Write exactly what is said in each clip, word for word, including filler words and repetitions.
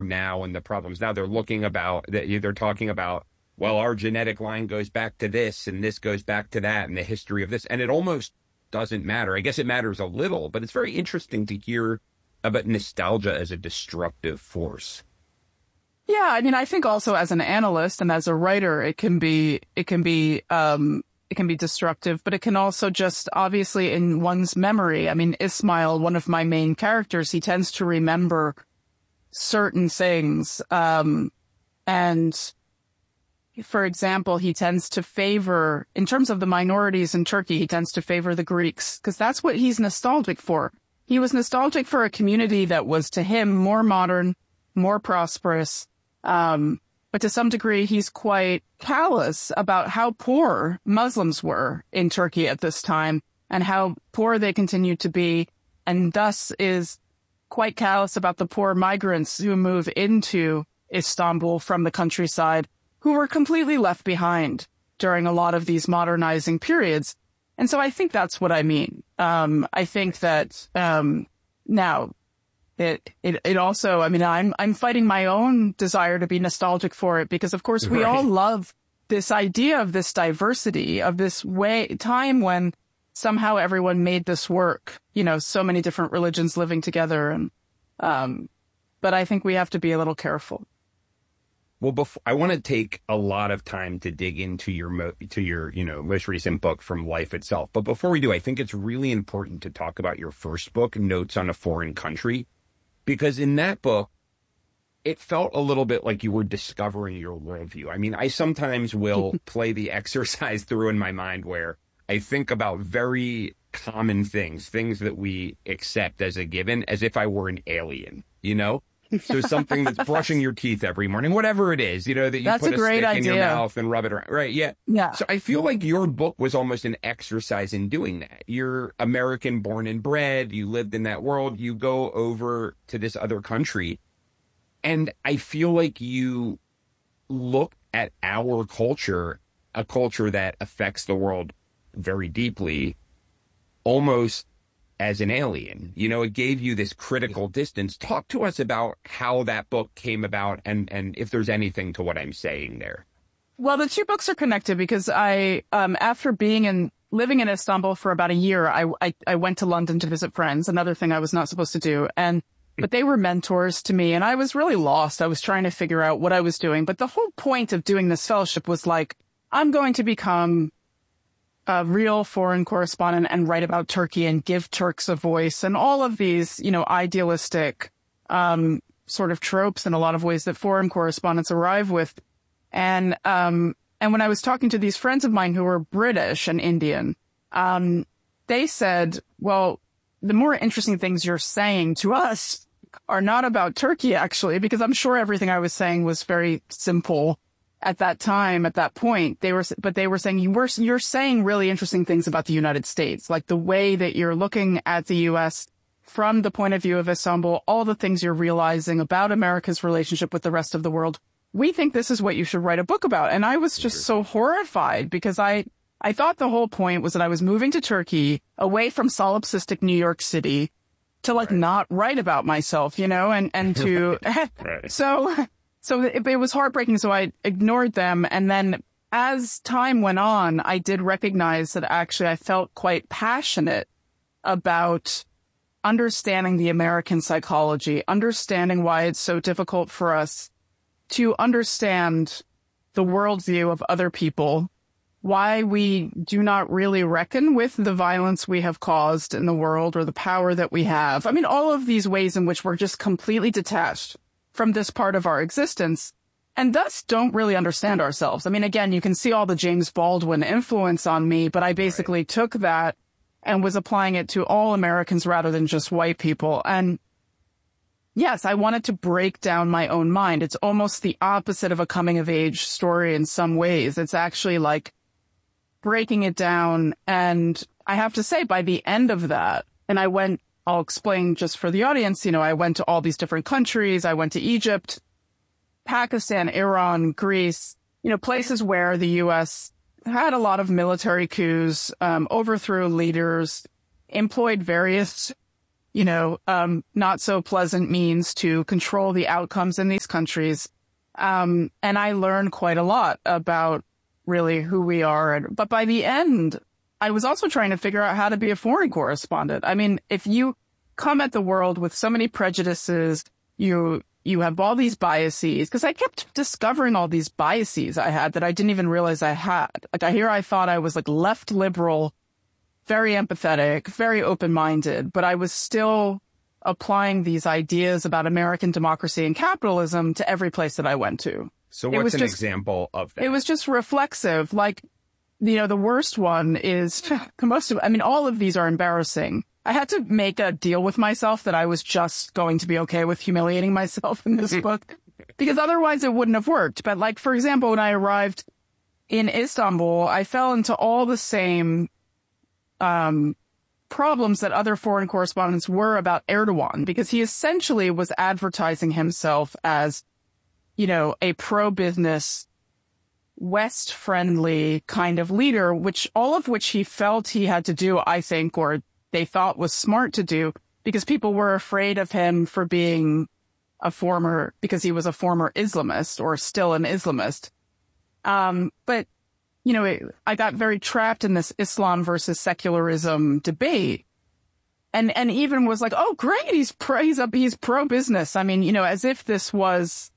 now and the problems now. They're looking about, they're talking about, well, our genetic line goes back to this and this goes back to that and the history of this. And it almost doesn't matter. I guess it matters a little, but it's very interesting to hear about nostalgia as a destructive force. Yeah, I mean, I think also as an analyst and as a writer, it can be, it can be, um, it can be destructive, but it can also just obviously in one's memory. I mean, Ismail, one of my main characters, he tends to remember certain things, um, and for example, he tends to favor, in terms of the minorities in Turkey, he tends to favor the Greeks because that's what he's nostalgic for. He was nostalgic for a community that was to him more modern, more prosperous. Um, but to some degree, he's quite callous about how poor Muslims were in Turkey at this time and how poor they continue to be, and thus is quite callous about the poor migrants who move into Istanbul from the countryside, who were completely left behind during a lot of these modernizing periods. And so I think that's what I mean. Um, I think that, um, now it, it, it also, I mean, I'm, I'm fighting my own desire to be nostalgic for it because of course we right. all love this idea of this diversity, of this way, time when somehow everyone made this work, you know, so many different religions living together. And, um, but I think we have to be a little careful. Well, before, I want to take a lot of time to dig into your mo- to your, you know, most recent book From Life Itself. But before we do, I think it's really important to talk about your first book, Notes on a Foreign Country, because in that book, it felt a little bit like you were discovering your worldview. I mean, I sometimes will play the exercise through in my mind where I think about very common things, things that we accept as a given, as if I were an alien, you know? So something that's brushing your teeth every morning, whatever it is, you know, that you That's put a a, great stick in your idea. mouth and rub it around. Right. Yeah. Yeah. So I feel like your book was almost an exercise in doing that. You're American born and bred. You lived in that world. You go over to this other country. And I feel like you look at our culture, a culture that affects the world very deeply, almost as an alien. You know, it gave you this critical distance. Talk to us about how that book came about and, and if there's anything to what I'm saying there. Well, the two books are connected because I, um, after being in, living in Istanbul for about a year, I, I, I went to London to visit friends, another thing I was not supposed to do. And, but they were mentors to me and I was really lost. I was trying to figure out what I was doing. But the whole point of doing this fellowship was like, I'm going to become a real foreign correspondent and write about Turkey and give Turks a voice and all of these, you know, idealistic, um, sort of tropes in a lot of ways that foreign correspondents arrive with. And, um, and when I was talking to these friends of mine who were British and Indian, um, they said, well, the more interesting things you're saying to us are not about Turkey, actually, because I'm sure everything I was saying was very simple at that time, at that point. They were, but they were saying you were, you're saying really interesting things about the United States, like the way that you're looking at the U S from the point of view of Istanbul, all the things you're realizing about America's relationship with the rest of the world. We think this is what you should write a book about. And I was just so horrified because I, I thought the whole point was that I was moving to Turkey away from solipsistic New York City to like right. not write about myself, you know, and, and to, right. so, so it, it was heartbreaking. So I ignored them. And then as time went on, I did recognize that actually I felt quite passionate about understanding the American psychology, understanding why it's so difficult for us to understand the worldview of other people, why we do not really reckon with the violence we have caused in the world or the power that we have. I mean, all of these ways in which we're just completely detached from this part of our existence and thus don't really understand ourselves. I mean, again, you can see all the James Baldwin influence on me, but I basically right. took that and was applying it to all Americans rather than just white people. And yes, I wanted to break down my own mind. It's almost the opposite of a coming of age story in some ways. It's actually like breaking it down. And I have to say, by the end of that, and I went, I'll explain just for the audience, you know, I went to all these different countries. I went to Egypt, Pakistan, Iran, Greece, you know, places where the U S had a lot of military coups, um, overthrew leaders, employed various you know, um, not so pleasant means to control the outcomes in these countries. Um, and I learned quite a lot about really who we are. And, but by the end, I was also trying to figure out how to be a foreign correspondent. I mean, if you come at the world with so many prejudices, you you have all these biases, because I kept discovering all these biases I had that I didn't even realize I had. Like, I here I thought I was like left liberal, very empathetic, very open-minded, but I was still applying these ideas about American democracy and capitalism to every place that I went to. So what's it was an just, example of that? It was just reflexive. Like, you know, the worst one is the most of, I mean, all of these are embarrassing. I had to make a deal with myself that I was just going to be okay with humiliating myself in this book, because otherwise it wouldn't have worked. But like, for example, when I arrived in Istanbul, I fell into all the same um, problems that other foreign correspondents were about Erdogan, because he essentially was advertising himself as, you know, a pro-business, West-friendly kind of leader, which all of which he felt he had to do, I think, or they thought was smart to do, because people were afraid of him for being a former, because he was a former Islamist or still an Islamist. Um, but, you know, it, I got very trapped in this Islam versus secularism debate, and and even was like, oh, great, he's pro, he's, up, he's pro-business. I mean, you know, as if this was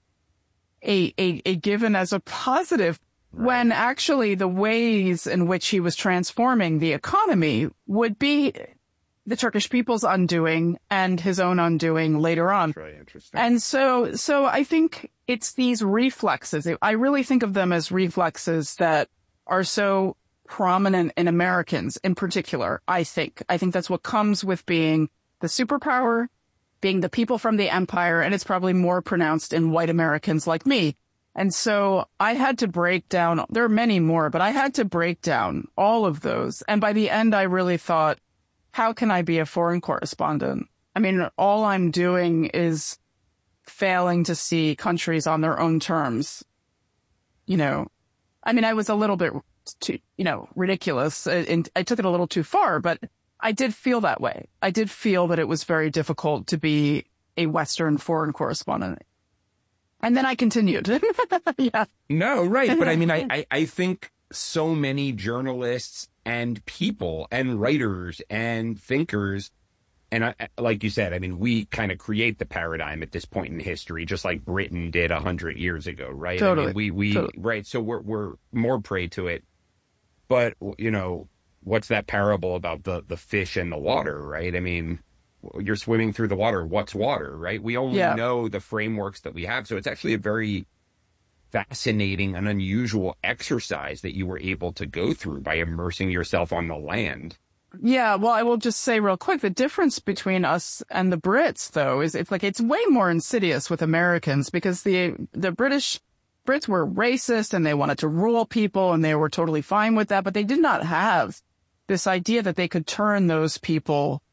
a, a, a given as a positive, right, when actually the ways in which he was transforming the economy would be the Turkish people's undoing and his own undoing later on. That's really interesting. And so, so I think it's these reflexes. I really think of them as reflexes that are so prominent in Americans in particular, I think. I think that's what comes with being the superpower, being the people from the empire, and it's probably more pronounced in white Americans like me. And so I had to break down, there are many more, but I had to break down all of those. And by the end, I really thought, how can I be a foreign correspondent? I mean, all I'm doing is failing to see countries on their own terms. You know, I mean, I was a little bit too, you know, ridiculous, and I took it a little too far, but I did feel that way. I did feel that it was very difficult to be a Western foreign correspondent. And then I continued. Yeah. No, right. But I mean, I, I, I think so many journalists and people and writers and thinkers, and I, like you said, I mean, we kind of create the paradigm at this point in history, just like Britain did a hundred years ago, right? Totally. I mean, we, we, totally. right. So we're, we're more prey to it. But, you know, what's that parable about the, the fish and the water, right? I mean, you're swimming through the water. What's water, right? We only yeah. know the frameworks that we have. So it's actually a very fascinating and unusual exercise that you were able to go through by immersing yourself on the land. Yeah, well, I will just say real quick, the difference between us and the Brits, though, is it's like it's way more insidious with Americans, because the the British Brits were racist and they wanted to rule people and they were totally fine with that, but they did not have this idea that they could turn those people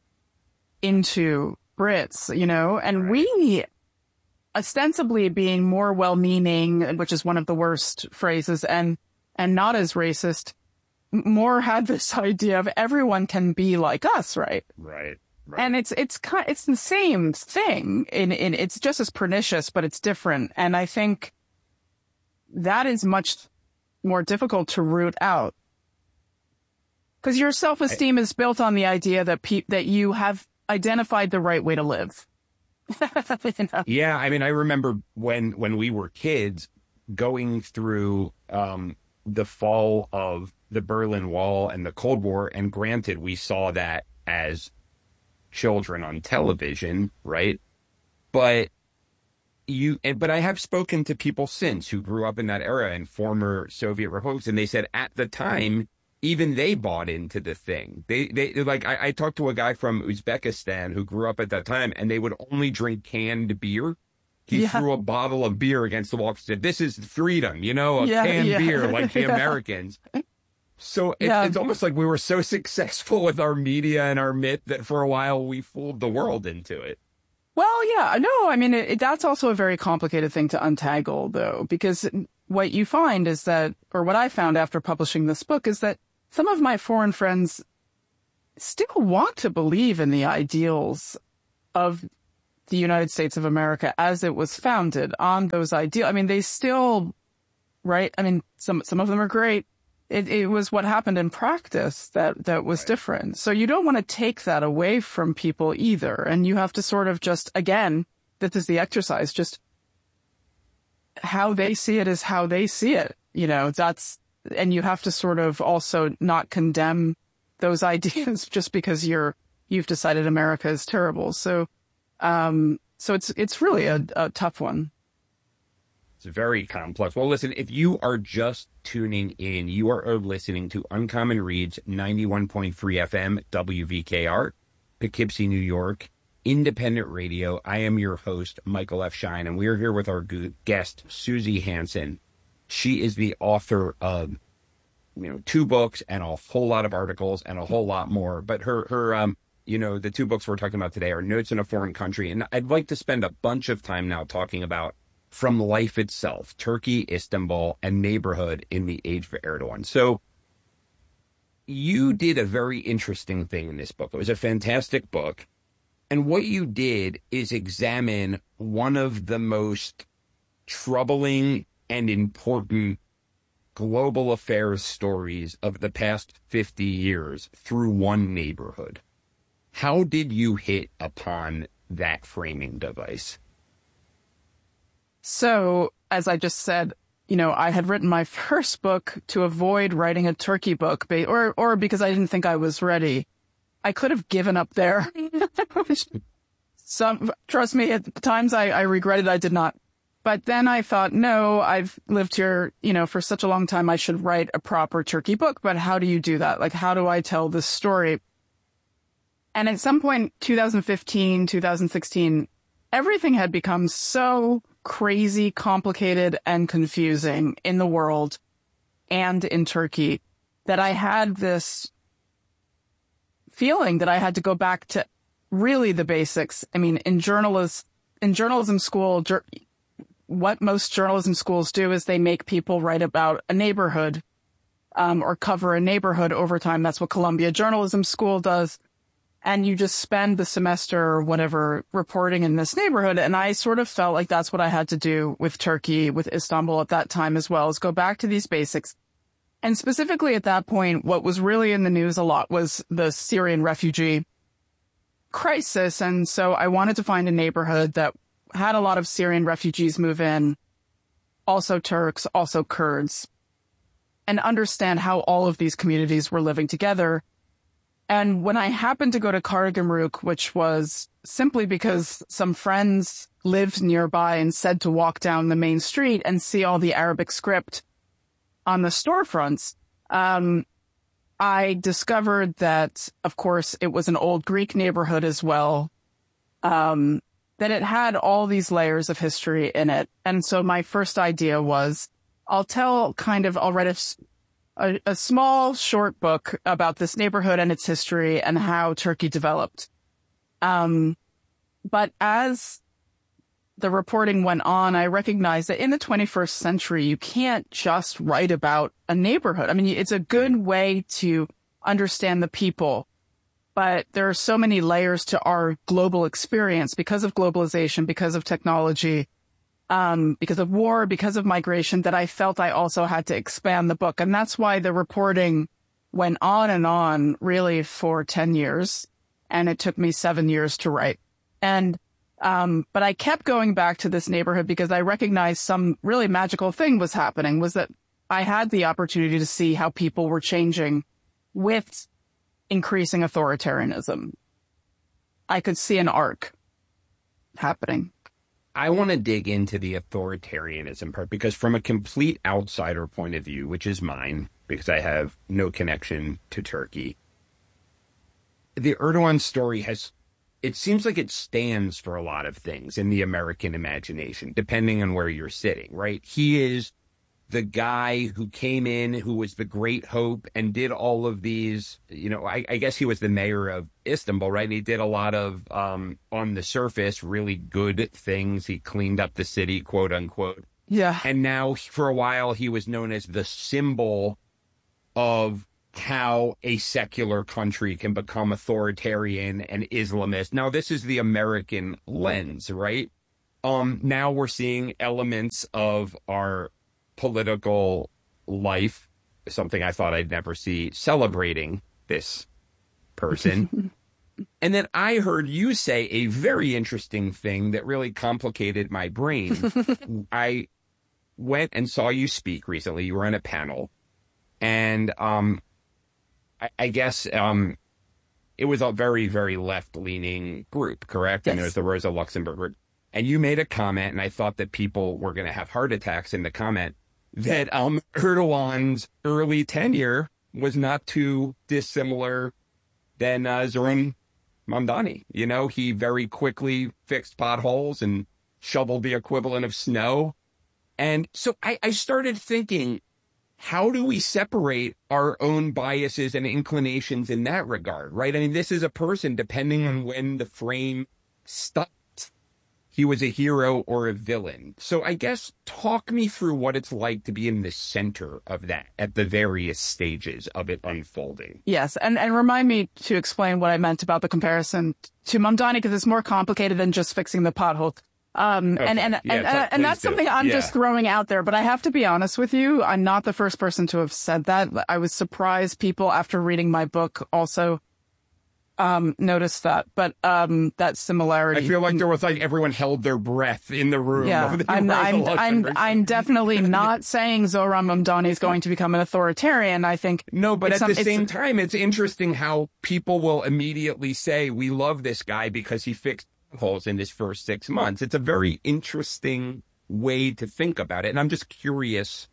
into Brits, you know, and Right. we, ostensibly being more well-meaning, which is one of the worst phrases, and and not as racist, more had this idea of everyone can be like us, right? Right. Right. And it's it's kind it's the same thing. In in it's just as pernicious, but it's different. And I think that is much more difficult to root out, because your self-esteem I, is built on the idea that pe- that you have identified the right way to live. You know? Yeah, I mean, I remember when when we were kids going through um, the fall of the Berlin Wall and the Cold War, and granted, we saw that as children on television, right? But you, and, but I have spoken to people since who grew up in that era in former Soviet republics, and they said at the time, even they bought into the thing. They, they like, I, I talked to a guy from Uzbekistan who grew up at that time, and they would only drink canned beer. He yeah. threw a bottle of beer against the wall and said, "This is freedom, you know, a yeah, canned yeah. beer like the yeah. Americans." So it, yeah. it's almost like we were so successful with our media and our myth that for a while we fooled the world into it. Well, yeah, no, I mean, it, it, that's also a very complicated thing to untangle, though, because what you find is that, or what I found after publishing this book, is that some of my foreign friends still want to believe in the ideals of the United States of America as it was founded on those ideals. I mean, they still, right? I mean, some some of them are great. It, it was what happened in practice that, that was right. different. So you don't want to take that away from people either. And you have to sort of just, again, this is the exercise, just how they see it is how they see it. You know, that's, and you have to sort of also not condemn those ideas just because you're, you've decided America is terrible. So, um, so it's, it's really a, a tough one. It's very complex. Well, listen, if you are just tuning in, you are listening to Uncommon Reads ninety-one point three F M, W V K R, Poughkeepsie, New York, independent radio. I am your host, Michael F. Shine, and we are here with our guest, Susie Hansen. She is the author of, you know, two books and a whole lot of articles and a whole lot more. But her, her, um, you know, the two books we're talking about today are Notes in a Foreign Country. And I'd like to spend a bunch of time now talking about From Life Itself, Turkey, Istanbul, and Neighborhood in the Age of Erdogan. So you did a very interesting thing in this book. It was a fantastic book. And what you did is examine one of the most troubling and important global affairs stories of the past fifty years through one neighborhood. How did you hit upon that framing device? So, as I just said, you know, I had written my first book to avoid writing a Turkey book, or or because I didn't think I was ready. I could have given up there. Some, trust me, at times I, I regretted I did not. But then I thought, no, I've lived here, you know, for such a long time, I should write a proper Turkey book. But how do you do that? Like, how do I tell this story? And at some point, two thousand fifteen, two thousand sixteen, everything had become so crazy, complicated, and confusing in the world and in Turkey that I had this feeling that I had to go back to really the basics. I mean, in journalists, in journalism school, jur- what most journalism schools do is they make people write about a neighborhood um, or cover a neighborhood over time. That's what Columbia Journalism School does. And you just spend the semester or whatever reporting in this neighborhood. And I sort of felt like that's what I had to do with Turkey, with Istanbul at that time as well, is go back to these basics. And specifically at that point, what was really in the news a lot was the Syrian refugee crisis. And so I wanted to find a neighborhood that had a lot of Syrian refugees move in, also Turks, also Kurds, and understand how all of these communities were living together. And when I happened to go to Karagümrük, which was simply because some friends lived nearby and said to walk down the main street and see all the Arabic script on the storefronts, um, I discovered that, of course, it was an old Greek neighborhood as well, um, that it had all these layers of history in it. And so my first idea was, I'll tell kind of, I'll write a A, a small, short book about this neighborhood and its history and how Turkey developed. Um, but as the reporting went on, I recognized that in the twenty-first century, you can't just write about a neighborhood. I mean, it's a good way to understand the people, but there are so many layers to our global experience because of globalization, because of technology, Um, because of war, because of migration, that I felt I also had to expand the book. And that's why the reporting went on and on really for ten years. And it took me seven years to write. And, um, but I kept going back to this neighborhood because I recognized some really magical thing was happening, was that I had the opportunity to see how people were changing with increasing authoritarianism. I could see an arc happening. I want to dig into the authoritarianism part because from a complete outsider point of view, which is mine, because I have no connection to Turkey, the Erdogan story has, it seems like it stands for a lot of things in the American imagination, depending on where you're sitting, right? He is the guy who came in, who was the great hope and did all of these, you know, I, I guess he was the mayor of Istanbul, right? And he did a lot of, um, on the surface, really good things. He cleaned up the city, quote unquote. Yeah. And now for a while, he was known as the symbol of how a secular country can become authoritarian and Islamist. Now, this is the American lens, right? Um, now we're seeing elements of our political life, something I thought I'd never see, celebrating this person. And then I heard you say a very interesting thing that really complicated my brain. I went and saw you speak recently. You were on a panel. And um, I, I guess um, it was a very, very left-leaning group, correct? Yes. And it was the Rosa Luxemburg group. And you made a comment, and I thought that people were going to have heart attacks in the comment, that um, Erdogan's early tenure was not too dissimilar than uh, Zoran Mamdani. You know, he very quickly fixed potholes and shoveled the equivalent of snow. And so I, I started thinking, how do we separate our own biases and inclinations in that regard, right? I mean, this is a person, depending on when the frame stopped, he was a hero or a villain. So I guess talk me through what it's like to be in the center of that at the various stages of it unfolding. Yes, and, and remind me to explain what I meant about the comparison to Mamdani, because it's more complicated than just fixing the pothole. Um, Okay. and, and, Yeah, and, t- and, and that's please do. something I'm Yeah. just throwing out there, but I have to be honest with you. I'm not the first person to have said that. I was surprised people after reading my book also um, noticed that, but um, that similarity. I feel like there was like everyone held their breath in the room. Yeah, of the I'm, Rosa I'm, I'm, Luxemburg. I'm definitely not saying Zoran Mamdani is going to become an authoritarian. I think No, but it's at some- the it's- same time, it's interesting how people will immediately say, we love this guy because he fixed holes in his first six months. It's a very interesting way to think about it. And I'm just curious,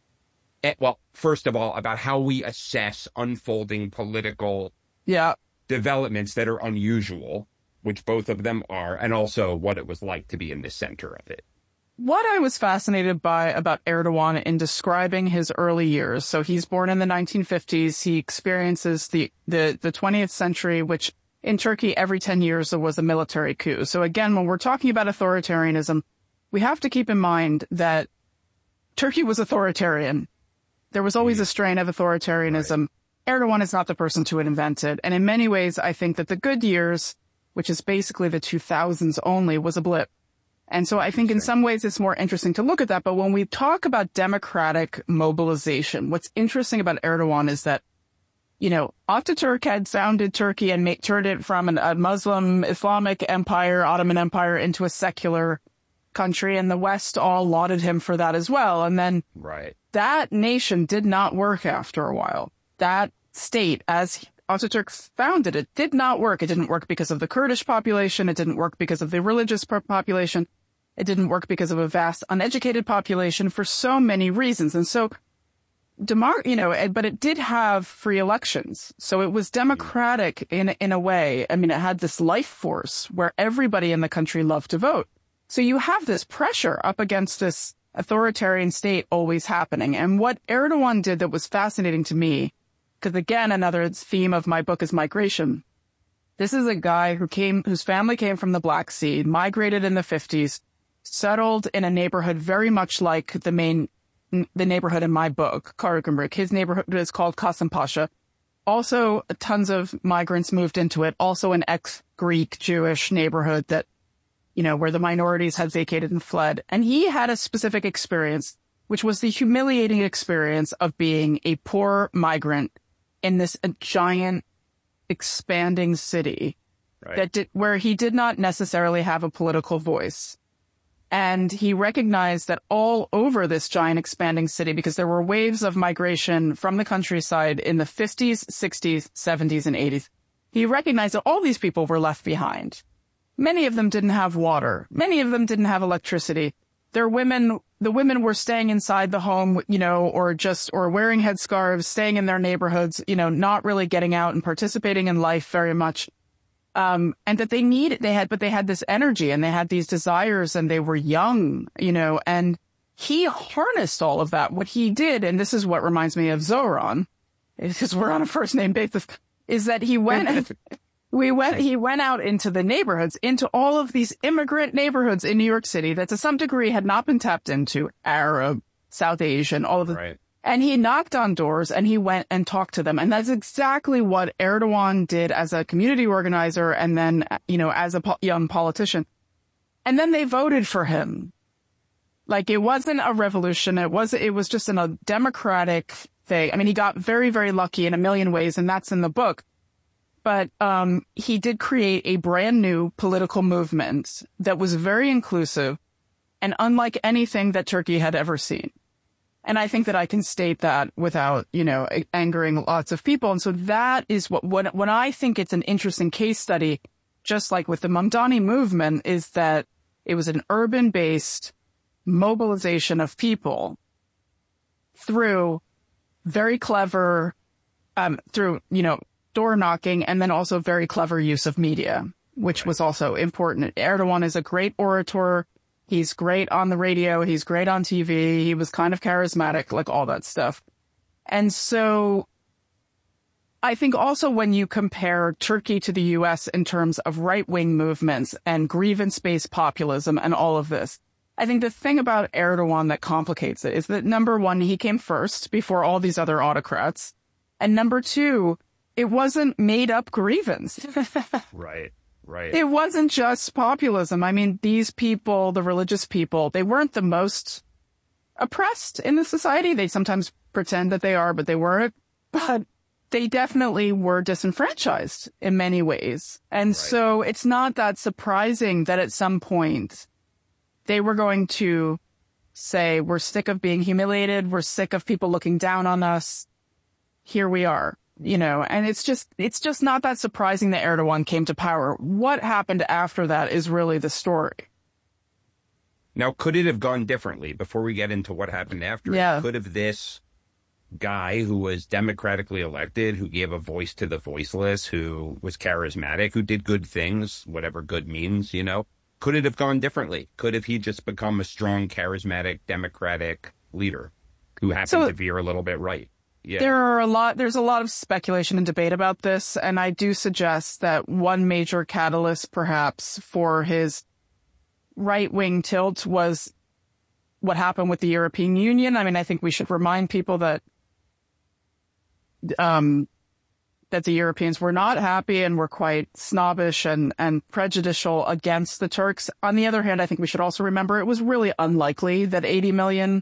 at, well, first of all, about how we assess unfolding political yeah. developments that are unusual, which both of them are, and also what it was like to be in the center of it. What I was fascinated by about Erdogan in describing his early years, so he's born in the nineteen fifties, he experiences the, the, the twentieth century, which in Turkey every ten years there was a military coup. So again, when we're talking about authoritarianism, we have to keep in mind that Turkey was authoritarian. There was always a strain of authoritarianism. Right. Erdogan is not the person to invent it. And in many ways, I think that the good years, which is basically the two thousands only, was a blip. And so I think in some ways it's more interesting to look at that. But when we talk about democratic mobilization, what's interesting about Erdogan is that, you know, Ataturk had founded Turkey and made, turned it from an, a Muslim Islamic empire, Ottoman Empire, into a secular country. And the West all lauded him for that as well. And then Right. that nation did not work after a while. That state, as Ataturk founded it, did not work. It didn't work because of the Kurdish population. It didn't work because of the religious population. It didn't work because of a vast uneducated population for so many reasons. And so, Demar, you know, but it did have free elections. So it was democratic in, in a way. I mean, it had this life force where everybody in the country loved to vote. So you have this pressure up against this authoritarian state always happening. And what Erdogan did that was fascinating to me, because again, another theme of my book is migration. This is a guy who came, whose family came from the Black Sea, migrated in the fifties, settled in a neighborhood very much like the main, the neighborhood in my book, Karagümrük. His neighborhood is called Kasımpaşa. Also, tons of migrants moved into it. Also an ex-Greek Jewish neighborhood that, you know, where the minorities had vacated and fled. And he had a specific experience, which was the humiliating experience of being a poor migrant in this a giant, expanding city Right. that did, where he did not necessarily have a political voice. And he recognized that all over this giant expanding city, because there were waves of migration from the countryside in the fifties, sixties, seventies, and eighties, he recognized that all these people were left behind. Many of them didn't have water. Many of them didn't have electricity. Their women, the women were staying inside the home, you know, or just, or wearing headscarves, staying in their neighborhoods, you know, not really getting out and participating in life very much. Um, and that they needed, they had, but they had this energy and they had these desires and they were young, you know, and he harnessed all of that. What he did, and this is what reminds me of Zoran, because we're on a first name basis, is that he went, we went, he went out into the neighborhoods, into all of these immigrant neighborhoods in New York City that to some degree had not been tapped into, Arab, South Asian, all of it. Right. And he knocked on doors and he went and talked to them. And that's exactly what Erdogan did as a community organizer and then, you know, as a po- young politician. And then they voted for him. Like, it wasn't a revolution. It was, it was just in a democratic thing. I mean, he got very, very lucky in a million ways, and that's in the book. But um, he did create a brand new political movement that was very inclusive and unlike anything that Turkey had ever seen. And I think that I can state that without, you know, angering lots of people. And so that is what, when, when I think it's an interesting case study, just like with the Mamdani movement, is that it was an urban-based mobilization of people through very clever, um, through, you know, door knocking, and then also very clever use of media, which was also important. Erdogan is a great orator. He's great on the radio. He's great on T V. He was kind of charismatic, like all that stuff. And so I think also when you compare Turkey to the U S in terms of right-wing movements and grievance-based populism and all of this, I think the thing about Erdogan that complicates it is that, number one, he came first before all these other autocrats. And number two, it wasn't made up grievance. Right. Right. It wasn't just populism. I mean, these people, the religious people, they weren't the most oppressed in the society. They sometimes pretend that they are, but they weren't. But they definitely were disenfranchised in many ways. And right. So it's not that surprising that at some point they were going to say, we're sick of being humiliated. We're sick of people looking down on us. Here we are. You know, and it's just, it's just not that surprising that Erdogan came to power. What happened after that is really the story. Now, could it have gone differently before we get into what happened after? Yeah. Could have this guy who was democratically elected, who gave a voice to the voiceless, who was charismatic, who did good things, whatever good means, you know, could it have gone differently? Could have he just become a strong, charismatic, democratic leader who happened so, to veer a little bit right? Yeah. There are a lot, there's a lot of speculation and debate about this, and I do suggest that one major catalyst, perhaps, for his right-wing tilt was what happened with the European Union. I mean, I think we should remind people that um, that the Europeans were not happy and were quite snobbish and, and prejudicial against the Turks. On the other hand, I think we should also remember it was really unlikely that eighty million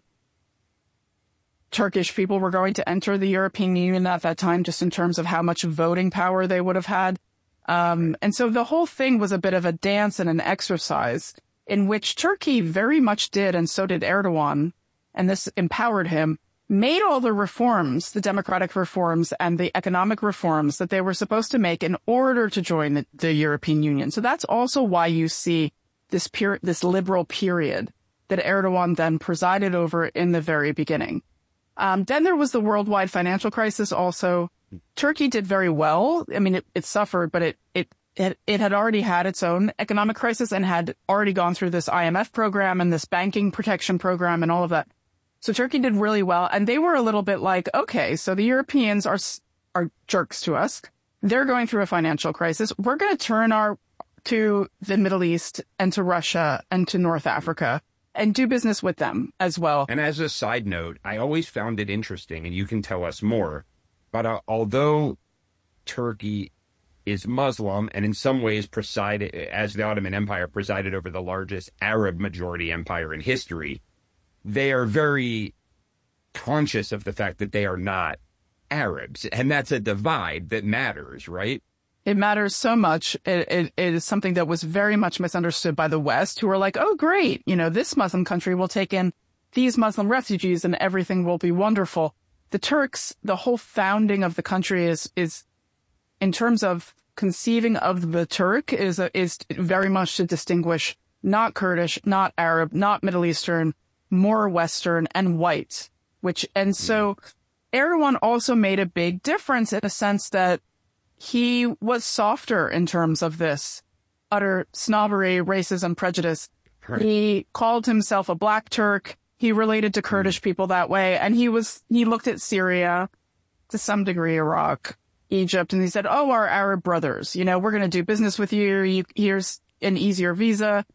Turkish people were going to enter the European Union at that time, just in terms of how much voting power they would have had. Um, and so the whole thing was a bit of a dance and an exercise in which Turkey very much did, and so did Erdogan, and this empowered him, made all the reforms, the democratic reforms and the economic reforms that they were supposed to make in order to join the, the European Union. So that's also why you see this peri- this liberal period that Erdogan then presided over in the very beginning. Um, then there was the worldwide financial crisis also. Turkey did very well. I mean, it, it suffered, but it, it, it, it had already had its own economic crisis and had already gone through this I M F program and this banking protection program and all of that. So Turkey did really well. And they were a little bit like, okay, so the Europeans are, are jerks to us. They're going through a financial crisis. We're going to turn our, to the Middle East and to Russia and to North Africa and do business with them as well. And as a side note, I always found it interesting, and you can tell us more, but uh, although Turkey is Muslim and in some ways presided, as the Ottoman Empire, presided over the largest Arab majority empire in history, they are very conscious of the fact that they are not Arabs. And that's a divide that matters, right? It matters so much. It, it, it is something that was very much misunderstood by the West, who are like, oh, great, you know, this Muslim country will take in these Muslim refugees and everything will be wonderful. The Turks, the whole founding of the country is, is in terms of conceiving of the Turk, is, a, is very much to distinguish not Kurdish, not Arab, not Middle Eastern, more Western and white, which, and so Erdogan also made a big difference in the sense that he was softer in terms of this utter snobbery, racism, prejudice. Right. He called himself a black Turk. He related to Kurdish people that way. And he was, he looked at Syria, to some degree Iraq, Egypt, and he said, oh, our Arab brothers, you know, we're going to do business with you. you. Here's an easier visa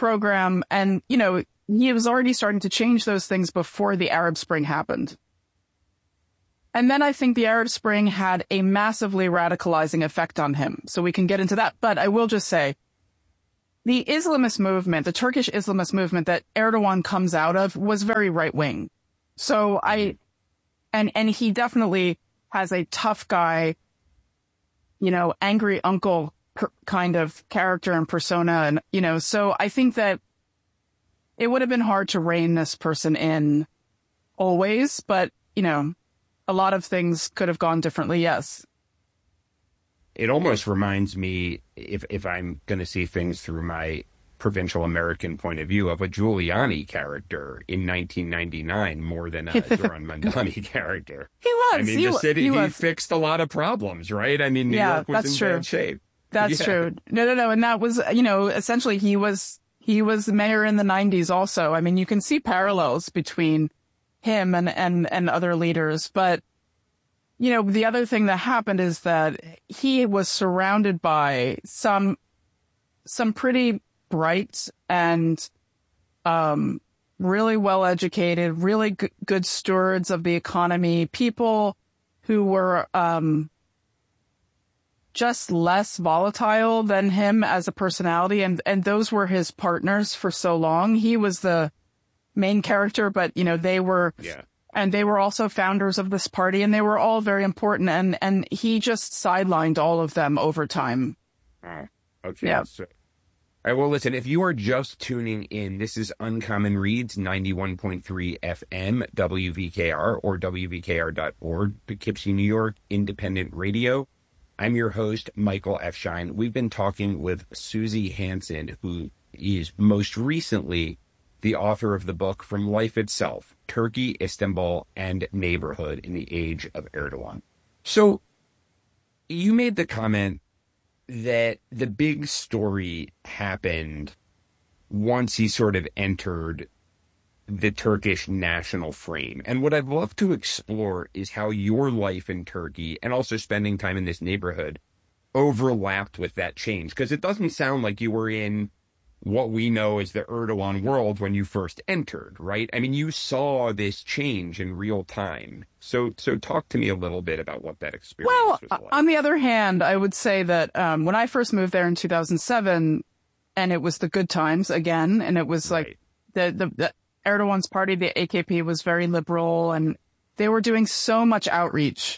program. And, you know, he was already starting to change those things before the Arab Spring happened. And then I think the Arab Spring had a massively radicalizing effect on him. So we can get into that. But I will just say, the Islamist movement, the Turkish Islamist movement that Erdogan comes out of was very right-wing. So I, and, and he definitely has a tough guy, you know, angry uncle per, kind of character and persona. And, you know, so I think that it would have been hard to rein this person in always, but, you know, a lot of things could have gone differently. Yes. It almost reminds me, if if I'm going to see things through my provincial American point of view, of a Giuliani character in nineteen ninety-nine more than a Zoran Mandani character. He was. I mean, he the city, he, he was. fixed a lot of problems, right? I mean, New yeah, York was that's in true. bad shape. That's yeah. true. No, no, no. And that was, you know, essentially he was, he was the mayor in the nineties also. I mean, you can see parallels between him and, and, and other leaders, but you know, the other thing that happened is that he was surrounded by some, some pretty bright and, um, really well educated, really g- good stewards of the economy, people who were, um, just less volatile than him as a personality. And, and those were his partners for so long. He was the main character, but, you know, they were, yeah. And they were also founders of this party, and they were all very important. And, and he just sidelined all of them over time. Oh, okay. Yeah. So, all right. Well, listen, if you are just tuning in, this is Uncommon Reads, ninety-one point three F M, W V K R, or W V K R dot org, Poughkeepsie, New York, independent radio. I'm your host, Michael F. Shine. We've been talking with Susie Hansen, who is most recently the author of the book From Life Itself, Turkey, Istanbul, and Neighborhood in the Age of Erdogan. So you made the comment that the big story happened once he sort of entered the Turkish national frame. And what I'd love to explore is how your life in Turkey and also spending time in this neighborhood overlapped with that change. Because it doesn't sound like you were in what we know as the Erdogan world when you first entered, right? I mean, you saw this change in real time. So so talk to me a little bit about what that experience well, was like. Well, on the other hand, I would say that um, when I first moved there in two thousand seven, and it was the good times again, and it was like right. the, the, the Erdogan's party, the A K P, was very liberal, and they were doing so much outreach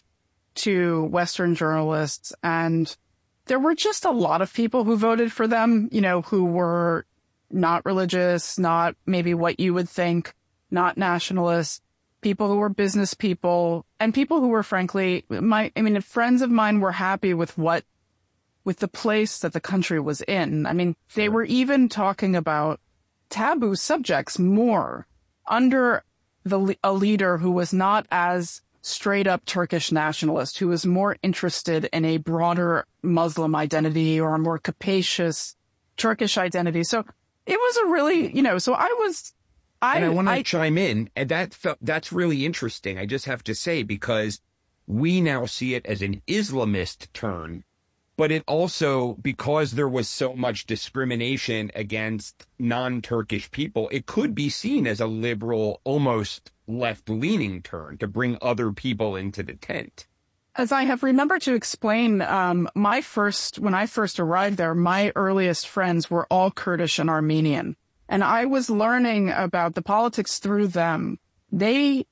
to Western journalists, and there were just a lot of people who voted for them, you know, who were not religious, not maybe what you would think, not nationalists, people who were business people, and people who were frankly, my, I mean, friends of mine were happy with what, with the place that the country was in. I mean, they were even talking about taboo subjects more under the a leader who was not as straight up Turkish nationalist, who was more interested in a broader Muslim identity or a more capacious Turkish identity. So it was a really, you know, so I was, I, and I want to I, chime in, and that felt, that's really interesting. I just have to say, because we now see it as an Islamist turn, but it also, because there was so much discrimination against non-Turkish people, it could be seen as a liberal, almost left-leaning turn to bring other people into the tent. As I have remembered to explain, um, my first, when I first arrived there, my earliest friends were all Kurdish and Armenian. And I was learning about the politics through them. They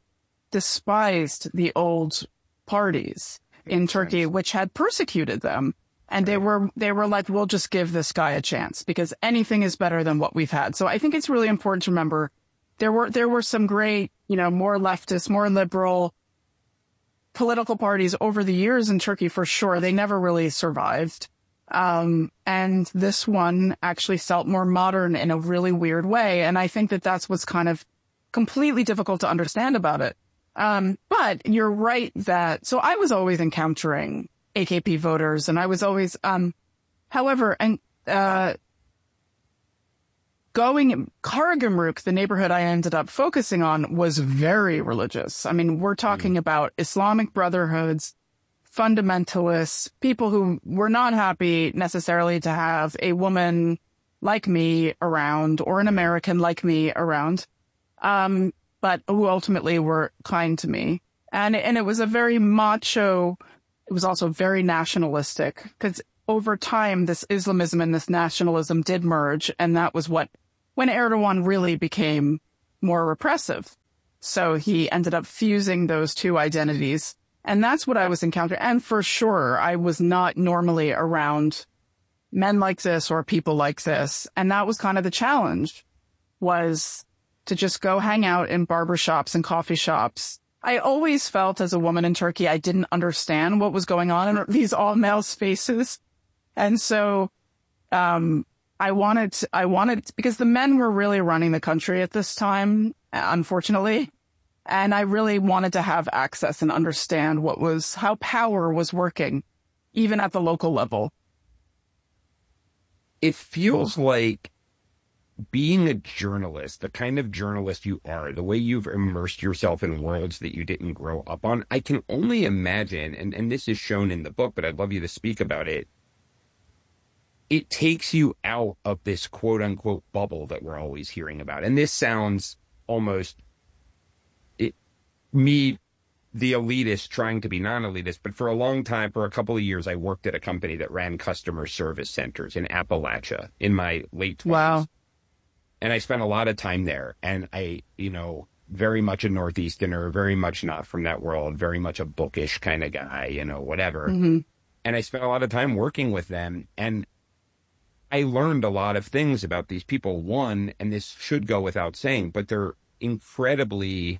despised the old parties in Makes Turkey, sense. which had persecuted them. And they were, they were like, we'll just give this guy a chance because anything is better than what we've had. So I think it's really important to remember there were, there were some great, you know, more leftist, more liberal political parties over the years in Turkey for sure. They never really survived. Um, and this one actually felt more modern in a really weird way. And I think that that's what's kind of completely difficult to understand about it. Um, but you're right that, so I was always encountering A K P voters, and I was always, um, however, and, uh, going, Karagümrük, the neighborhood I ended up focusing on, was very religious. I mean, we're talking mm. about Islamic brotherhoods, fundamentalists, people who were not happy necessarily to have a woman like me around or an American like me around, um, but who ultimately were kind to me. And, and it was a very macho, it was also very nationalistic, because over time, this Islamism and this nationalism did merge. And that was what, when Erdogan really became more repressive. So he ended up fusing those two identities. And that's what I was encountering. And for sure, I was not normally around men like this or people like this. And that was kind of the challenge, was to just go hang out in barbershops and coffee shops. I always felt as a woman in Turkey, I didn't understand what was going on in these all male spaces. And so, um, I wanted, to, I wanted, because the men were really running the country at this time, unfortunately. And I really wanted to have access and understand what was, how power was working, even at the local level. It feels like being a journalist, the kind of journalist you are, the way you've immersed yourself in worlds that you didn't grow up on, I can only imagine, and, and this is shown in the book, but I'd love you to speak about it. It takes you out of this quote unquote bubble that we're always hearing about. And this sounds almost it, me, the elitist trying to be non-elitist, but for a long time, for a couple of years, I worked at a company that ran customer service centers in Appalachia in my late twenties. Wow. And I spent a lot of time there. And I, you know, very much a Northeasterner, very much not from that world, very much a bookish kind of guy, you know, whatever. Mm-hmm. And I spent a lot of time working with them. And I learned a lot of things about these people. One, and this should go without saying, but they're incredibly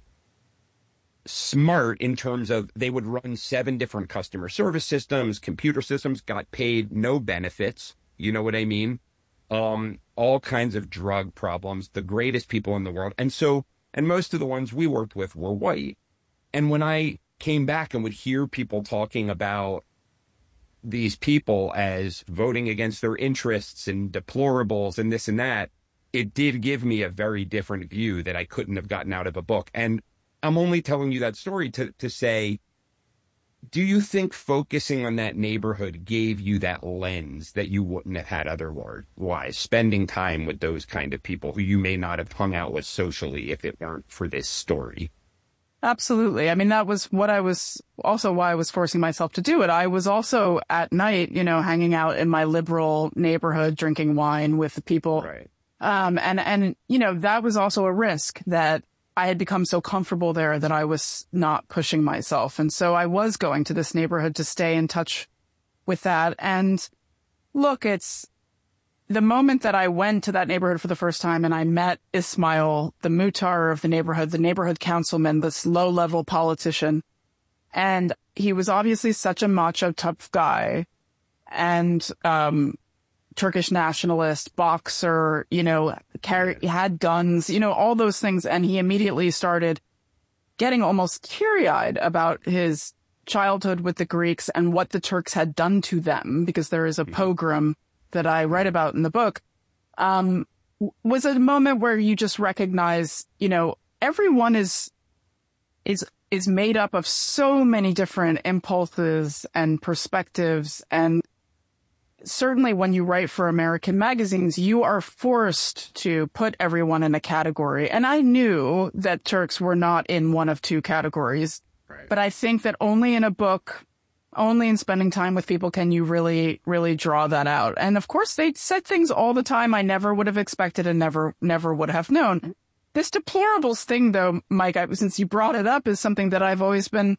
smart in terms of they would run seven different customer service systems, computer systems, got paid no benefits. You know what I mean? Um, all kinds of drug problems, the greatest people in the world. And so, and most of the ones we worked with were white. And when I came back and would hear people talking about these people as voting against their interests and deplorables and this and that, it did give me a very different view that I couldn't have gotten out of a book. And I'm only telling you that story to, to say, do you think focusing on that neighborhood gave you that lens that you wouldn't have had otherwise, spending time with those kind of people who you may not have hung out with socially if it weren't for this story? Absolutely. I mean, that was what I was also why I was forcing myself to do it. I was also at night, you know, hanging out in my liberal neighborhood, drinking wine with the people. Right. Um, and, and, you know, that was also a risk that I had become so comfortable there that I was not pushing myself. And so I was going to this neighborhood to stay in touch with that. And look, it's the moment that I went to that neighborhood for the first time and I met Ismail, the mutar of the neighborhood, the neighborhood councilman, this low-level politician. And he was obviously such a macho, tough guy and um Turkish nationalist, boxer, you know, carry, had guns, you know, all those things. And he immediately started getting almost teary-eyed about his childhood with the Greeks and what the Turks had done to them, because there is a pogrom that I write about in the book, um, was a moment where you just recognize, you know, everyone is, is, is made up of so many different impulses and perspectives. And certainly when you write for American magazines, you are forced to put everyone in a category. And I knew that Turks were not in one of two categories, right. But I think that only in a book, only in spending time with people can you really, really draw that out. And of course, they said things all the time I never would have expected and never, never would have known. This deplorables thing, though, Mike, I, since you brought it up, is something that I've always been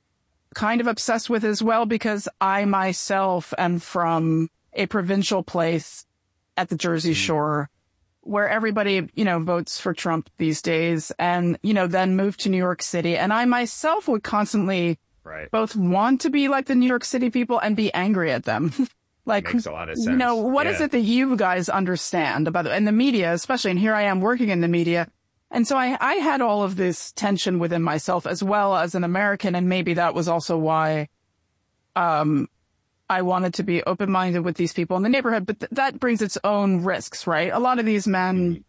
kind of obsessed with as well, because I myself am from a provincial place at the Jersey Shore where everybody, you know, votes for Trump these days and, you know, then moved to New York City. And I myself would constantly right. both want to be like the New York City people and be angry at them. Like, makes a lot of sense. You know, what yeah. is it that you guys understand about it? And the media, especially, and here I am working in the media. And so I, I had all of this tension within myself as well as an American. And maybe that was also why, um, I wanted to be open-minded with these people in the neighborhood, but th- that brings its own risks, right? A lot of these men,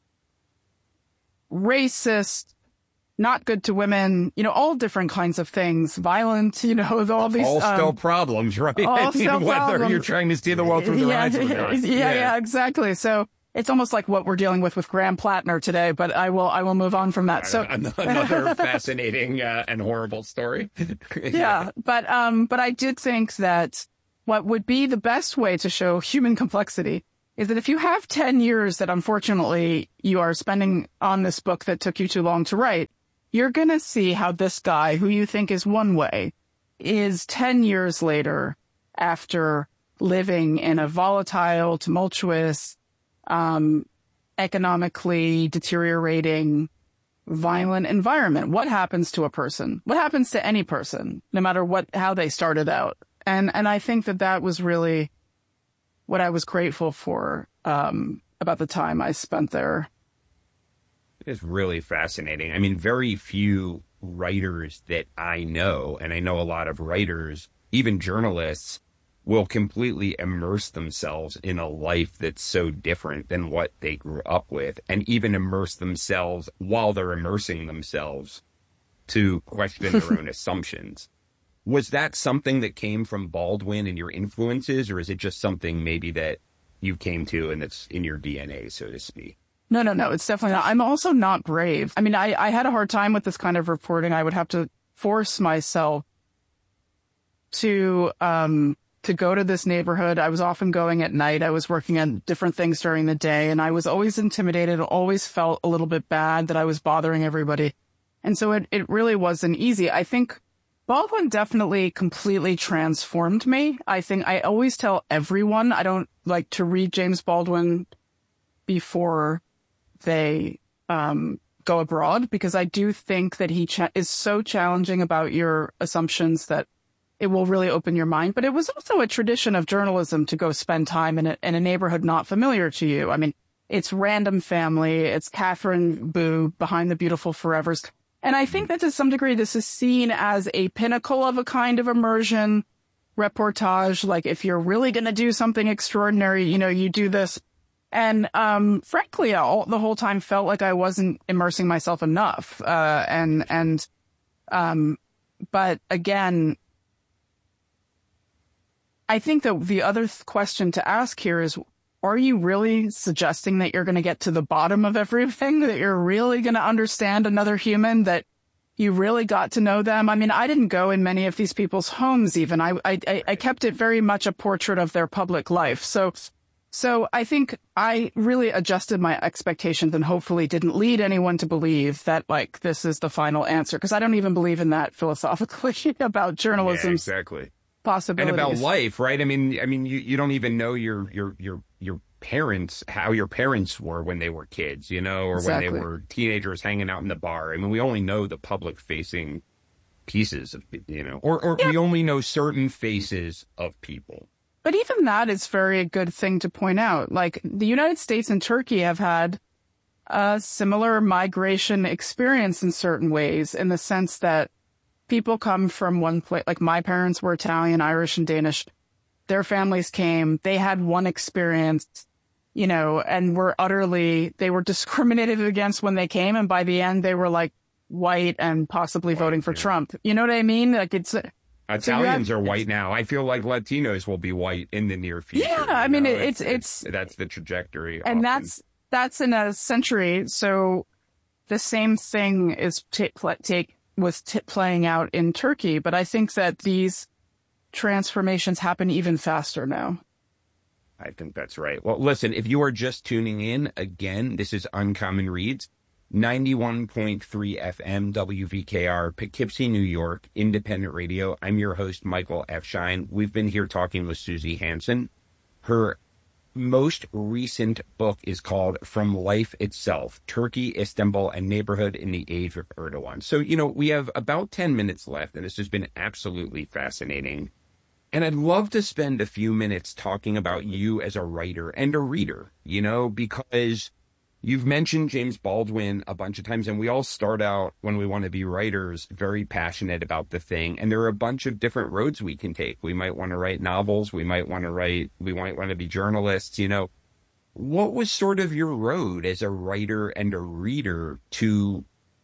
mm-hmm. racist, not good to women, you know, all different kinds of things, violent, you know, all these... All um, still problems, right? All I mean, still whether problems. you're trying to see the world through their yeah, eyes or not. Yeah, yeah, yeah, exactly. So it's almost like what we're dealing with with Graham Plattner today, but I will, I will move on from that. So another fascinating uh, and horrible story. yeah. yeah, but, um, but I did think that what would be the best way to show human complexity is that if you have ten years that unfortunately you are spending on this book that took you too long to write, you're going to see how this guy who you think is one way is ten years later after living in a volatile, tumultuous, um, economically deteriorating, violent environment. What happens to a person? What happens to any person, no matter what, how they started out? And, and I think that that was really what I was grateful for, um, about the time I spent there. It's really fascinating. I mean, very few writers that I know, and I know a lot of writers, even journalists, will completely immerse themselves in a life that's so different than what they grew up with, and even immerse themselves while they're immersing themselves to question their own assumptions. Was that something that came from Baldwin and your influences, or is it just something maybe that you came to and that's in your D N A, so to speak? No, no, no, it's definitely not. I'm also not brave. I mean, I, I had a hard time with this kind of reporting. I would have to force myself to, um, to go to this neighborhood. I was often going at night. I was working on different things during the day, and I was always intimidated, always felt a little bit bad that I was bothering everybody. And so it, it really wasn't easy. I think Baldwin definitely completely transformed me. I think I always tell everyone I don't like to read James Baldwin before they um, go abroad, because I do think that he cha- is so challenging about your assumptions that it will really open your mind. But it was also a tradition of journalism to go spend time in a, in a neighborhood not familiar to you. I mean, it's Random Family, it's Catherine Boo, Behind the Beautiful Forevers. And I think that to some degree, this is seen as a pinnacle of a kind of immersion reportage. Like, if you're really going to do something extraordinary, you know, you do this. And, um, frankly, all, the whole time felt like I wasn't immersing myself enough. Uh, and, and, um, but again, I think that the other th- question to ask here is, are you really suggesting that you're going to get to the bottom of everything, that you're really going to understand another human, that you really got to know them? I mean, I didn't go in many of these people's homes even. I, I, I kept it very much a portrait of their public life. So, so I think I really adjusted my expectations and hopefully didn't lead anyone to believe that, like, this is the final answer, because I don't even believe in that philosophically about journalism. Yeah, exactly. Possibilities. And about life, right? I mean, I mean, you, you don't even know your, your, your, your parents, how your parents were when they were kids, you know, or Exactly. when they were teenagers hanging out in the bar. I mean, we only know the public facing pieces of, you know, or, or yeah. we only know certain faces of people. But even that is very a good thing to point out. Like, the United States and Turkey have had a similar migration experience in certain ways, in the sense that people come from one place. Like, my parents were Italian, Irish, and Danish. Their families came. They had one experience, you know, and were utterly, they were discriminated against when they came. And by the end, they were like white and possibly white, voting for yeah. Trump. You know what I mean? Like, it's Italians so have, are white now. I feel like Latinos will be white in the near future. Yeah, I mean, know? it's, it's, it's, that's the trajectory. And often. that's, that's in a century. So the same thing is t- take, was t- playing out in Turkey. But I think that these transformations happen even faster now. I think that's right. Well, listen, if you are just tuning in, again, this is Uncommon Reads, ninety-one point three F M, W V K R, Poughkeepsie, New York, independent radio. I'm your host, Michael F. Schein. We've been here talking with Susie Hansen. Her most recent book is called From Life Itself, Turkey, Istanbul, and Neighborhood in the Age of Erdogan. So, you know, we have about ten minutes left, and this has been absolutely fascinating. And I'd love to spend a few minutes talking about you as a writer and a reader, you know, because you've mentioned James Baldwin a bunch of times, and we all start out when we want to be writers very passionate about the thing. And there are a bunch of different roads we can take. We might want to write novels. We might want to write, we might want to be journalists, you know. What was sort of your road as a writer and a reader to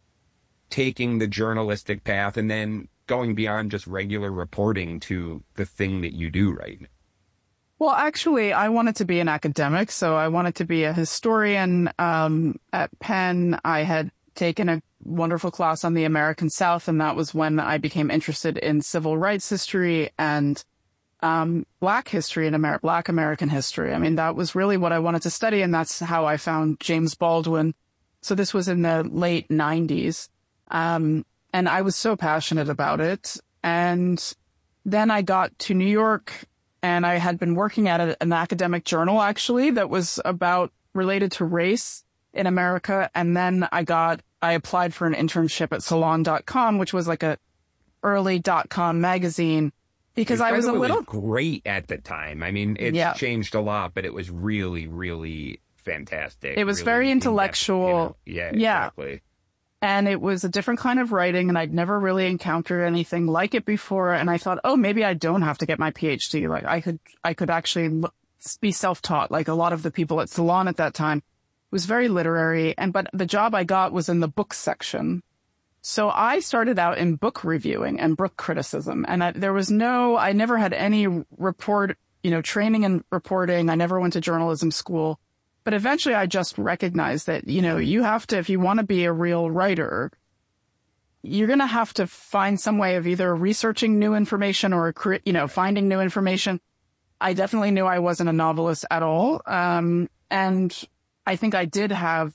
taking the journalistic path and then going beyond just regular reporting to the thing that you do right now? Well, actually, I wanted to be an academic, so I wanted to be a historian. Um, at Penn, I had taken a wonderful class on the American South, and that was when I became interested in civil rights history and um, Black history and Amer- Black American history. I mean, that was really what I wanted to study, and that's how I found James Baldwin. So this was in the late nineties, um, and I was so passionate about it. And then I got to New York, and I had been working at a, an academic journal, actually, that was about related to race in America. And then I got, I applied for an internship at salon dot com, which was like a early dot-com magazine, because I was a little... It was great at the time. I mean, it's yeah. changed a lot, but it was really, really fantastic. It was really very intellectual. You know? Yeah, yeah, exactly. And it was a different kind of writing, and I'd never really encountered anything like it before. And I thought, oh, maybe I don't have to get my PhD. Like I could, I could actually look, be self-taught, like a lot of the people at Salon at that time. It was very literary, and but the job I got was in the book section. So I started out in book reviewing and book criticism, and I, there was no, I never had any report, you know, training in reporting. I never went to journalism school. But eventually I just recognized that, you know, you have to, if you want to be a real writer, you're going to have to find some way of either researching new information or, you know, finding new information. I definitely knew I wasn't a novelist at all. Um, and I think I did have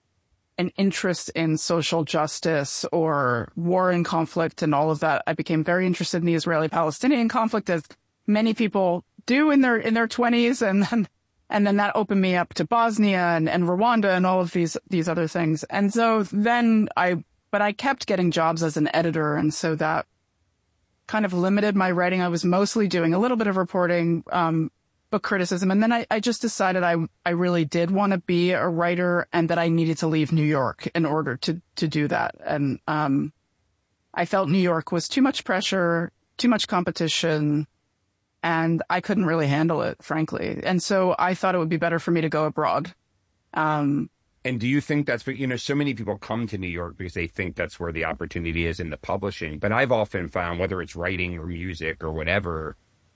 an interest in social justice or war and conflict and all of that. I became very interested in the Israeli-Palestinian conflict, as many people do in their, in their twenties. And then And then that opened me up to Bosnia and, and Rwanda and all of these, these other things. And so then I, but I kept getting jobs as an editor. And so that kind of limited my writing. I was mostly doing a little bit of reporting, um, book criticism. And then I, I just decided I, I really did want to be a writer and that I needed to leave New York in order to, to do that. And, um, I felt New York was too much pressure, too much competition. And I couldn't really handle it, frankly. And so I thought it would be better for me to go abroad. Um, and do you think that's, you know, so many people come to New York because they think that's where the opportunity is in the publishing. But I've often found, whether it's writing or music or whatever,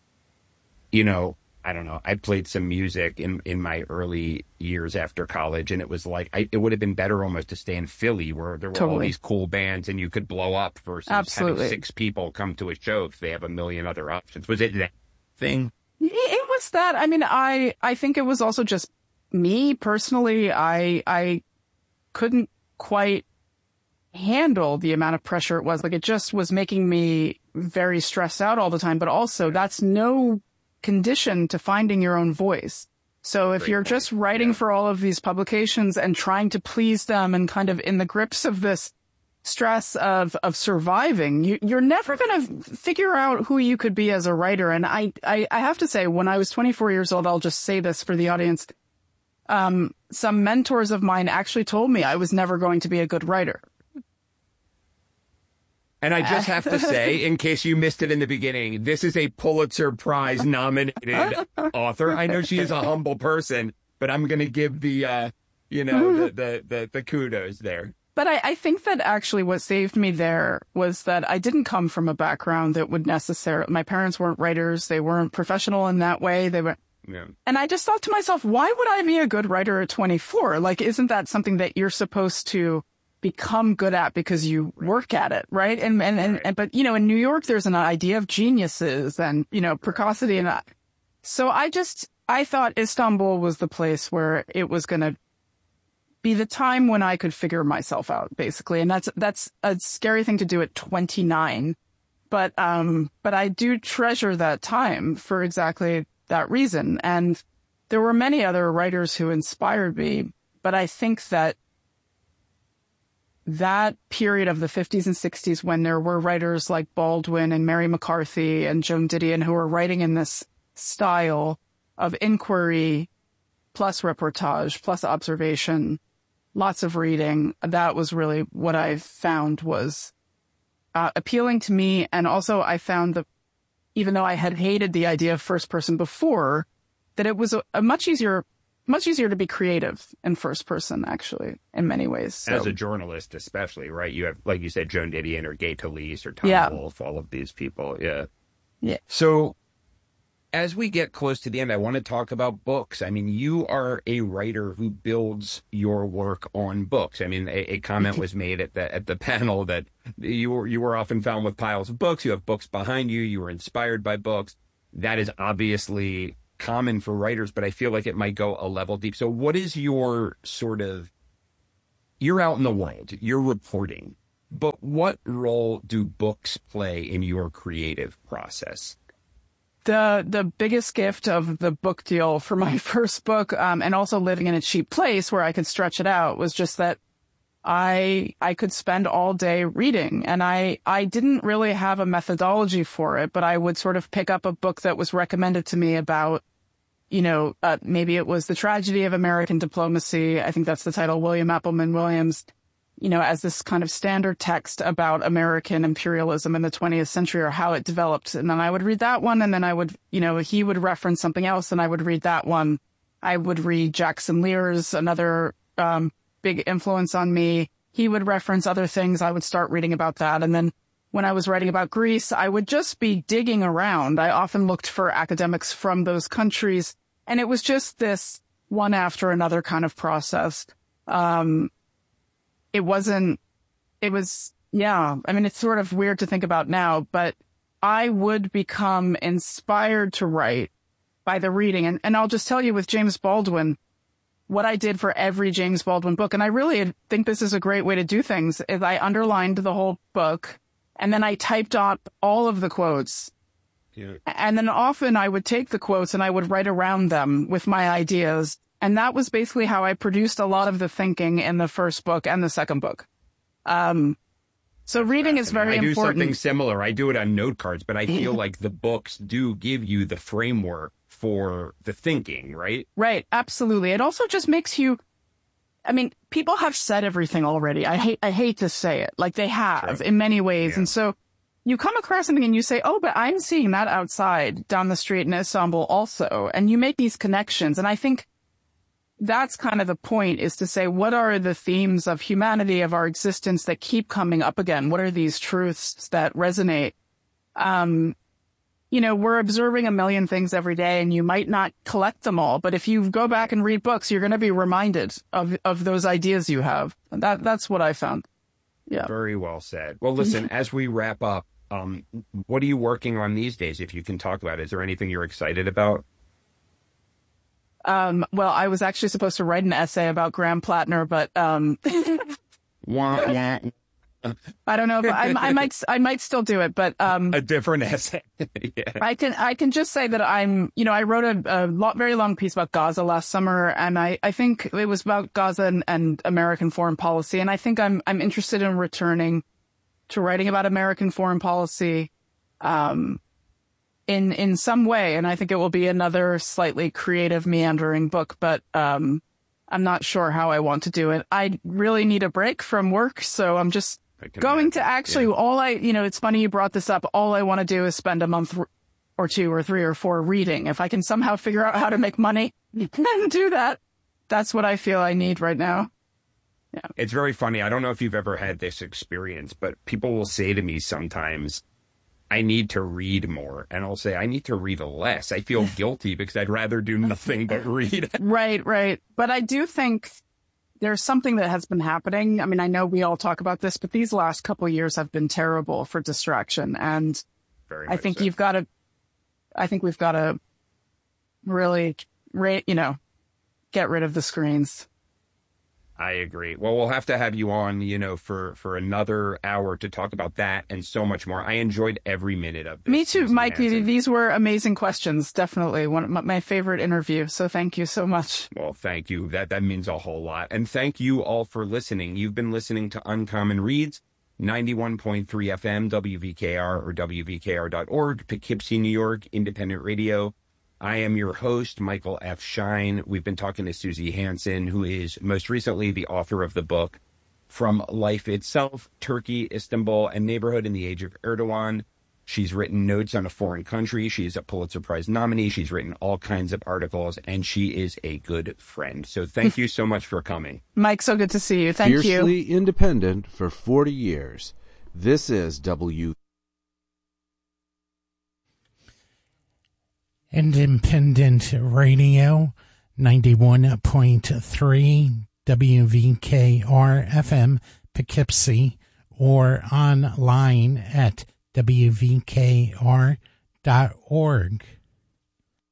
you know, I don't know. I played some music in, in my early years after college, and it was like, I, it would have been better almost to stay in Philly where there were totally. all these cool bands and you could blow up versus Absolutely. having six people come to a show if they have a million other options. Was it that thing? It was that. I mean, I, I think it was also just me personally. I, I couldn't quite handle the amount of pressure it was. Like, it just was making me very stressed out all the time, but also that's no condition to finding your own voice. So if Great you're point. just writing yeah. for all of these publications and trying to please them and kind of in the grips of this stress of, of surviving, you, you're never going to figure out who you could be as a writer. And I, I, I have to say, when I was twenty-four years old, I'll just say this for the audience. Um, some mentors of mine actually told me I was never going to be a good writer. And I just have to say, in case you missed it in the beginning, this is a Pulitzer Prize nominated author. I know she is a humble person, but I'm going to give the, uh, you know, the, the, the, the kudos there. But I, I think that actually what saved me there was that I didn't come from a background that would necessarily, my parents weren't writers. They weren't professional in that way. They were, yeah. And I just thought to myself, why would I be a good writer at twenty-four? Like, isn't that something that you're supposed to become good at because you work at it, right? And, and, and, and, but, you know, in New York, there's an idea of geniuses and, you know, precocity and that. So I just, I thought Istanbul was the place where it was going to be the time when I could figure myself out, basically. And that's, that's a scary thing to do at twenty-nine. But, um, but I do treasure that time for exactly that reason. And there were many other writers who inspired me, but I think that that period of the fifties and sixties when there were writers like Baldwin and Mary McCarthy and Joan Didion who were writing in this style of inquiry plus reportage plus observation, lots of reading, that was really what I found was uh, appealing to me. And also I found that even though I had hated the idea of first person before, that it was a, a much easier Much easier to be creative in first person, actually, in many ways. So. As a journalist, especially, right? You have, like you said, Joan Didion or Gay Talese or Tom yeah. Wolfe, all of these people. Yeah. Yeah. So as we get close to the end, I want to talk about books. I mean, you are a writer who builds your work on books. I mean, a, a comment was made at the at the panel that you were you were often found with piles of books. You have books behind you. You were inspired by books. That is obviously common for writers, but I feel like it might go a level deep. So what is your sort of, you're out in the world, you're reporting, but what role do books play in your creative process? The the biggest gift of the book deal for my first book, um, and also living in a cheap place where I could stretch it out, was just that I I could spend all day reading, and I I didn't really have a methodology for it, but I would sort of pick up a book that was recommended to me about, you know, uh, maybe it was The Tragedy of American Diplomacy. I think that's the title, William Appleman Williams, you know, as this kind of standard text about American imperialism in the twentieth century or how it developed. And then I would read that one, and then I would, you know, he would reference something else, and I would read that one. I would read Jackson Lear's, another um, big influence on me. He would reference other things. I would start reading about that. And then when I was writing about Greece, I would just be digging around. I often looked for academics from those countries, and it was just this one after another kind of process. Um, it wasn't, it was, yeah, I mean, it's sort of weird to think about now, but I would become inspired to write by the reading. And, and I'll just tell you with James Baldwin, what I did for every James Baldwin book, and I really think this is a great way to do things, is I underlined the whole book, and then I typed up all of the quotes. Yeah. And then often I would take the quotes and I would write around them with my ideas. And that was basically how I produced a lot of the thinking in the first book and the second book. Um, so reading is very I do important. Something similar. I do it on note cards, but I feel like the books do give you the framework for the thinking, right? Right. Absolutely. It also just makes you, I mean, people have said everything already. I hate, I hate to say it, like they have True. in many ways. Yeah. And so you come across something and you say, oh, but I'm seeing that outside down the street in Istanbul also. And you make these connections. And I think that's kind of the point, is to say, what are the themes of humanity, of our existence, that keep coming up again? What are these truths that resonate? Um, you know, we're observing a million things every day, and you might not collect them all. But if you go back and read books, you're going to be reminded of, of those ideas you have. That, that's what I found. Yeah. Very well said. Well, listen, as we wrap up, um, what are you working on these days, if you can talk about it? Is there anything you're excited about? Um, well, I was actually supposed to write an essay about Graham Plattner, but um, wah, wah. I don't know if I, I might I might still do it, but um, a different essay. Yeah. I can I can just say that I'm, you know, I wrote a, a lot, very long piece about Gaza last summer, and I, I think it was about Gaza and, and American foreign policy, and I think I'm I'm interested in returning to writing about American foreign policy, um, in in some way, and I think it will be another slightly creative, meandering book, but um, I'm not sure how I want to do it. I really need a break from work, so I'm just going imagine. to actually, yeah. all I, you know, it's funny you brought this up. All I want to do is spend a month or two or three or four reading. If I can somehow figure out how to make money and do that, that's what I feel I need right now. Yeah. It's very funny. I don't know if you've ever had this experience, but people will say to me sometimes, I need to read more. And I'll say, I need to read less. I feel guilty because I'd rather do nothing but read. Right, right. But I do think there's something that has been happening. I mean, I know we all talk about this, but these last couple of years have been terrible for distraction. And Very I think so. you've got to, I think we've got to really, you know, get rid of the screens. I agree. Well, we'll have to have you on, you know, for, for another hour to talk about that and so much more. I enjoyed every minute of this. Me too, Mike. Hansen. These were amazing questions. Definitely one of my, my favorite interview. So thank you so much. Well, thank you. That, that means a whole lot. And thank you all for listening. You've been listening to Uncommon Reads, ninety-one point three F M, W V K R or W V K R dot org, Poughkeepsie, New York, independent radio. I am your host, Michael F. Schein. We've been talking to Susie Hansen, who is most recently the author of the book From Life Itself, Turkey, Istanbul, and Neighborhood in the Age of Erdogan. She's written notes on a foreign country. She's a Pulitzer Prize nominee. She's written all kinds of articles, and she is a good friend. So thank you so much for coming. Mike, so good to see you. Thank Fiercely you. Fiercely independent for forty years. This is W. Independent Radio, ninety-one point three W V K R F M, Poughkeepsie, or online at W V K R dot org.